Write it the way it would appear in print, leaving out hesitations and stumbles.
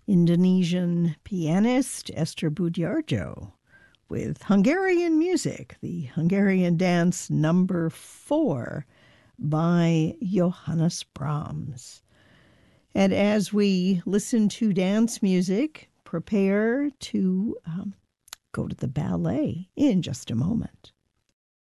Indonesian pianist Esther Budjardo with Hungarian music, the Hungarian Dance Number 4 by Johannes Brahms. And as we listen to dance music, prepare to go to the ballet in just a moment.